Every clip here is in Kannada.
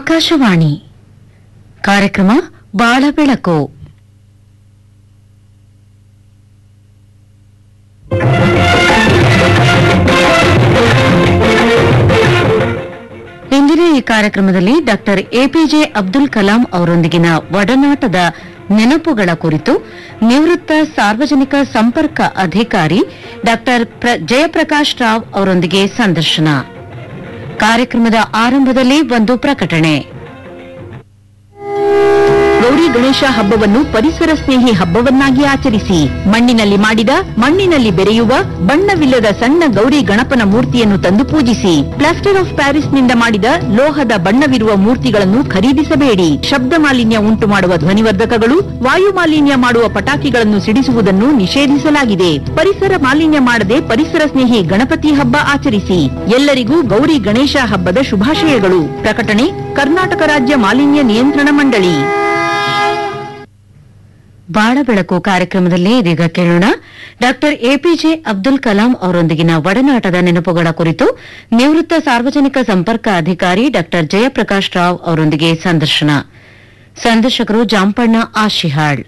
ಆಕಾಶವಾಣಿ ಕಾರ್ಯಕ್ರಮ ಬಾಳ ಬೆಳಕು. ಇಂದಿನ ಈ ಕಾರ್ಯಕ್ರಮದಲ್ಲಿ ಡಾಕ್ಟರ್ ಎಪಿಜೆ ಅಬ್ದುಲ್ ಕಲಾಂ ಅವರೊಂದಿಗಿನ ಒಡನಾಟದ ನೆನಪುಗಳ ಕುರಿತು ನಿವೃತ್ತ ಸಾರ್ವಜನಿಕ ಸಂಪರ್ಕ ಅಧಿಕಾರಿ ಡಾಕ್ಟರ್ ಜಯಪ್ರಕಾಶ್ ರಾವ್ ಅವರೊಂದಿಗೆ ಸಂದರ್ಶನ. ಕಾರ್ಯಕ್ರಮದ ಆರಂಭದಲ್ಲಿ ಒಂದು ಪ್ರಕಟಣೆ. ಗೌರಿ ಗಣೇಶ ಹಬ್ಬವನ್ನು ಪರಿಸರ ಸ್ನೇಹಿ ಹಬ್ಬವನ್ನಾಗಿ ಆಚರಿಸಿ. ಮಣ್ಣಿನಲ್ಲಿ ಮಾಡಿದ, ಮಣ್ಣಿನಲ್ಲಿ ಬೆರೆಯುವ, ಬಣ್ಣವಿಲ್ಲದ ಸಣ್ಣ ಗೌರಿ ಗಣಪನ ಮೂರ್ತಿಯನ್ನು ತಂದು ಪೂಜಿಸಿ. ಪ್ಲಾಸ್ಟರ್ ಆಫ್ ಪ್ಯಾರಿಸ್ನಿಂದ ಮಾಡಿದ ಲೋಹದ ಬಣ್ಣವಿರುವ ಮೂರ್ತಿಗಳನ್ನು ಖರೀದಿಸಬೇಡಿ. ಶಬ್ದ ಮಾಲಿನ್ಯ ಉಂಟು ಮಾಡುವ ಧ್ವನಿವರ್ಧಕಗಳು, ವಾಯು ಮಾಲಿನ್ಯ ಮಾಡುವ ಪಟಾಕಿಗಳನ್ನು ಸಿಡಿಸುವುದನ್ನು ನಿಷೇಧಿಸಲಾಗಿದೆ. ಪರಿಸರ ಮಾಲಿನ್ಯ ಮಾಡದೆ ಪರಿಸರ ಸ್ನೇಹಿ ಗಣಪತಿ ಹಬ್ಬ ಆಚರಿಸಿ. ಎಲ್ಲರಿಗೂ ಗೌರಿ ಗಣೇಶ ಹಬ್ಬದ ಶುಭಾಶಯಗಳು. ಪ್ರಕಟಣೆ ಕರ್ನಾಟಕ ರಾಜ್ಯ ಮಾಲಿನ್ಯ ನಿಯಂತ್ರಣ ಮಂಡಳಿ. ಬಾಳ ಬೆಳಕು ಕಾರ್ಯಕ್ರಮದಲ್ಲಿ ಇದೀಗ ಕೇಳೋಣ ಡಾಕ್ಟರ್ ಎಪಿಜೆ ಅಬ್ದುಲ್ ಕಲಾಂ ಅವರೊಂದಿಗಿನ ಒಡನಾಟದ ನೆನಪುಗಳ ಕುರಿತು ನಿವೃತ್ತ ಸಾರ್ವಜನಿಕ ಸಂಪರ್ಕ ಅಧಿಕಾರಿ ಡಾಕ್ಟರ್ ಜಯಪ್ರಕಾಶ್ ರಾವ್ ಅವರೊಂದಿಗೆ ಸಂದರ್ಶನ. ಸಂದರ್ಶಕರು ಜಾಂಪಣ್ಣ ಆಶಿಹಾಳ್.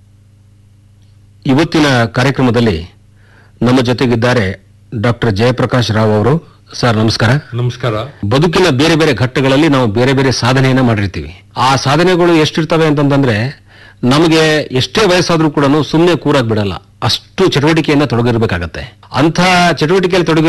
ಇವತ್ತಿನ ಕಾರ್ಯಕ್ರಮದಲ್ಲಿ ನಮ್ಮ ಜೊತೆಗಿದ್ದಾರೆ ಡಾಕ್ಟರ್ ಜಯಪ್ರಕಾಶ್ ರಾವ್ ಅವರು. ಸರ್ ನಮಸ್ಕಾರ. ನಮಸ್ಕಾರ. ಬದುಕಿನ ಬೇರೆ ಬೇರೆ ಘಟ್ಟಗಳಲ್ಲಿ ನಾವು ಬೇರೆ ಬೇರೆ ಸಾಧನೆಯನ್ನ ಮಾಡಿರ್ತೀವಿ. ಆ ಸಾಧನೆಗಳು ಎಷ್ಟಿರ್ತವೆ ಅಂತಂದ್ರೆ ನಮಗೆ ಎಷ್ಟೇ ವಯಸ್ಸಾದ್ರೂ ಕೂಡ ಸುಮ್ಮನೆ ಕೂರಾಕ್ ಬಿಡಲ್ಲ, ಅಷ್ಟು ಚಟುವಟಿಕೆಯನ್ನ ತೊಡಗಿರ್ಬೇಕಾಗತ್ತೆ. ಅಂಥ ಚಟುವಟಿಕೆಯಲ್ಲಿ